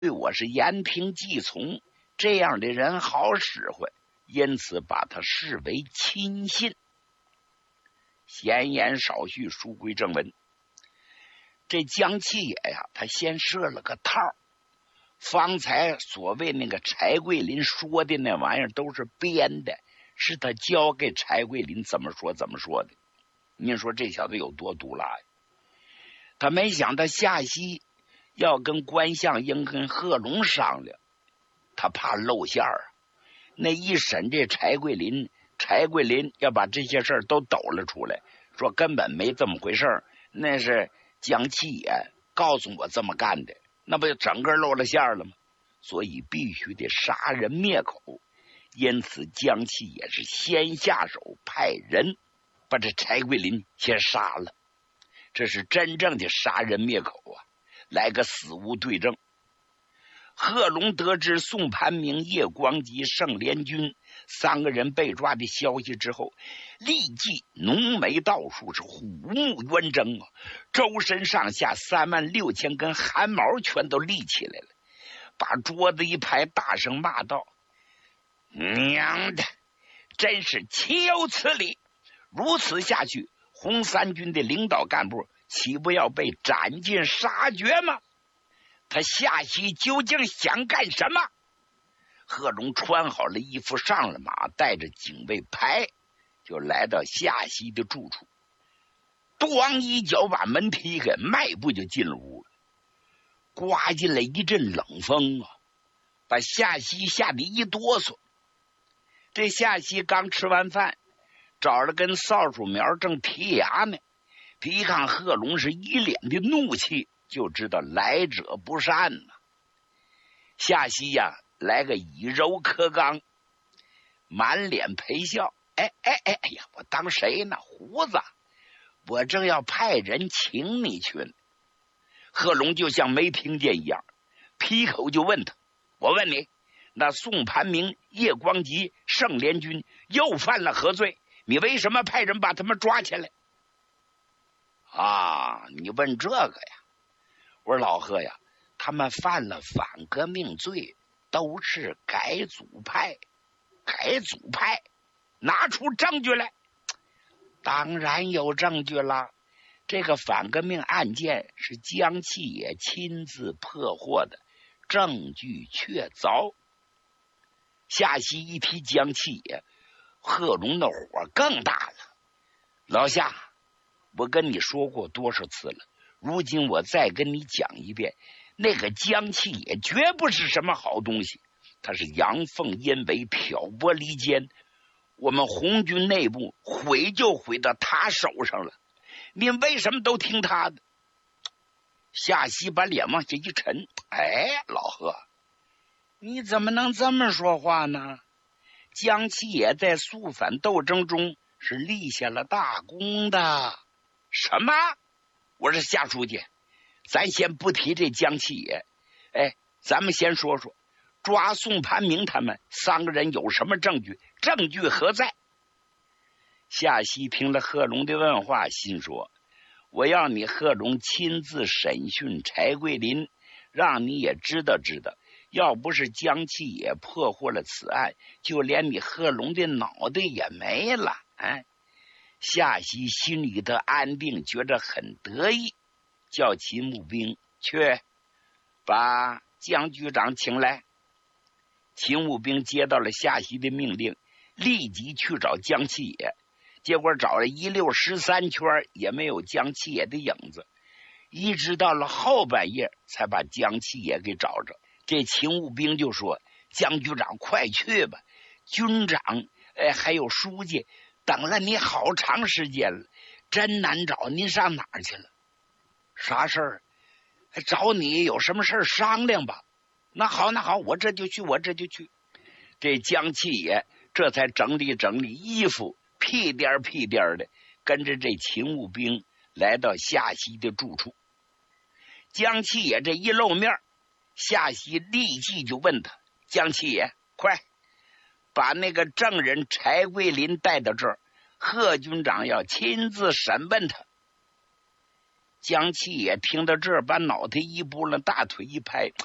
对我是言听计从，这样的人好使唤，因此把他视为亲信。闲言少叙，书归正文。这江七爷呀，他先设了个套。方才所谓那个柴桂林说的那玩意儿都是编的，是他教给柴桂林怎么说的。你说这小子有多毒辣呀？他没想到夏曦要跟关向英跟贺龙商量，他怕露馅儿啊。那一审这柴桂林要把这些事儿都抖了出来，说根本没这么回事儿，那是江七爷告诉我这么干的，那不就整个露了馅了吗？所以必须得杀人灭口。因此江七也是先下手，派人把这柴桂林先杀了，这是真正的杀人灭口啊，来个死无对证。贺龙得知宋盘明、叶光吉、盛联军三个人被抓的消息之后，立即浓眉倒竖，是虎目圆睁啊，周身上下36000根汗毛全都立起来了，把桌子一拍，大声骂道：娘的，真是岂有此理！如此下去，红三军的领导干部岂不要被斩尽杀绝吗？他夏曦究竟想干什么？贺龙穿好了衣服，上了马，带着警卫排，就来到夏曦的住处，咣一脚把门踢开，迈步就进了屋了。刮进来一阵冷风啊，把夏曦吓得一哆嗦。这夏曦刚吃完饭，找了根扫帚苗正剔牙呢，一看贺龙是一脸的怒气，就知道来者不善呐。夏曦呀，来个以柔克刚，满脸陪笑。哎呀，我当谁呢？胡子，我正要派人请你去呢。贺龙就像没听见一样，劈口就问他：我问你，那宋盘明、叶光吉、盛联军又犯了何罪？你为什么派人把他们抓起来？啊，你问这个呀？我说老贺呀，他们犯了反革命罪，都是改组派，拿出证据来。当然有证据了，这个反革命案件是江七爷亲自破获的，证据确凿。夏曦一提江七爷，贺龙的火更大了。老夏，我跟你说过多少次了，如今我再跟你讲一遍，那个江七爷绝不是什么好东西，他是阳奉阴违，挑拨离间，我们红军内部毁就毁到他手上了，您为什么都听他的？夏曦把脸往下一沉，哎，老贺，你怎么能这么说话呢？江七爷在肃反斗争中是立下了大功的。什么？我是夏书记，咱先不提这江七爷，咱们先说说抓宋盘明他们三个人有什么证据？证据何在？夏曦听了贺龙的问话，心说：我要你贺龙亲自审讯柴桂林，让你也知道知道，要不是江七爷破获了此案，就连你贺龙的脑袋也没了。夏曦心里的安定，觉着很得意，叫秦募兵去把江局长请来。秦募兵接到了夏曦的命令，立即去找江七爷，结果找了16、13圈也没有江七爷的影子，一直到了后半夜才把江七爷给找着。这秦募兵就说：江局长快去吧，军长还有书记等了你好长时间了，真难找，您上哪儿去了？啥事儿？找你有什么事儿商量吧。那好，我这就去。这江七爷这才整理整理衣服，屁颠的跟着这秦募兵来到夏曦的住处。江七爷这一露面，夏曦立即就问他：江七爷，快把那个证人柴桂林带到这儿，贺军长要亲自审问他。江七爷听到这儿，把脑袋一拨了，大腿一拍：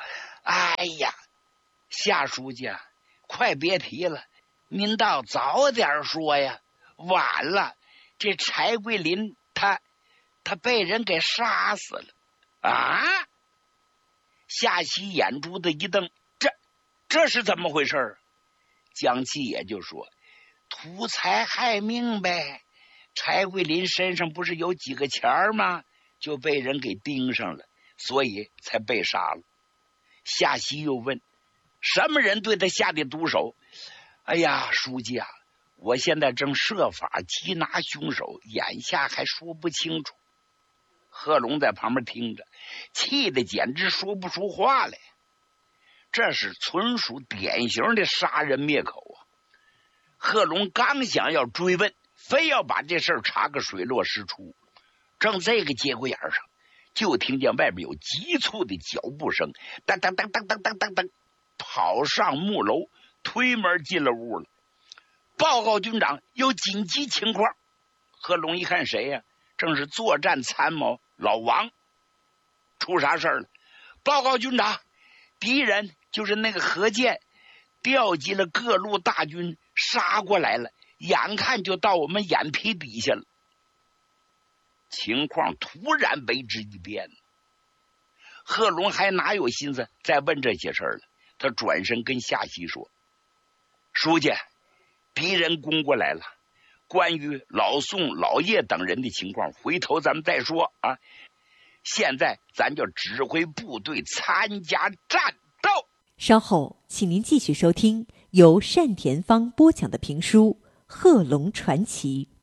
哎呀，夏书记，快别提了，您倒早点说呀！晚了，这柴桂林他被人给杀死了啊！夏喜眼珠子一瞪，这是怎么回事？江七也就说：图财害命呗。柴桂林身上不是有几个钱吗？就被人给盯上了，所以才被杀了。夏喜又问：什么人对他下的毒手？哎呀，书记啊，我现在正设法缉拿凶手，眼下还说不清楚。贺龙在旁边听着，气得简直说不出话来。这是纯属典型的杀人灭口啊！贺龙刚想要追问，非要把这事儿查个水落石出，正这个节骨眼上，就听见外边有急促的脚步声，当当当当当当当当，跑上木楼，推门进了屋了。报告军长，有紧急情况。贺龙一看谁呀？正是作战参谋老王。出啥事了？报告军长，敌人就是那个何健，调集了各路大军杀过来了，眼看就到我们眼皮底下了。情况突然为之一变，贺龙还哪有心思再问这些事儿了？他转身跟夏喜说：书记，敌人攻过来了，关于老宋、老叶等人的情况，回头咱们再说啊。现在咱就指挥部队参加战斗。 稍后请您继续收听由单田芳播讲的评书《贺龙传奇》。